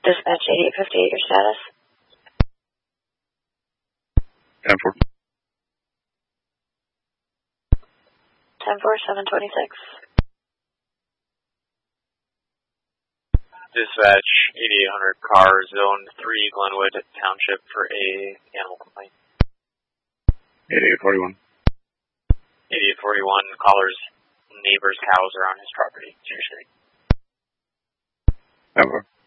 Dispatch 8858, your status? 10-4. 10-4, 726. Dispatch 8800 car, zone 3, Glenwood Township for a animal complaint. 8841. 8841, caller's neighbor's cows are on his property. 10-4.